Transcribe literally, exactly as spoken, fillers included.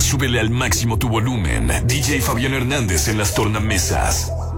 súbele al máximo tu volumen. D J Fabián Hernández en las tornamesas.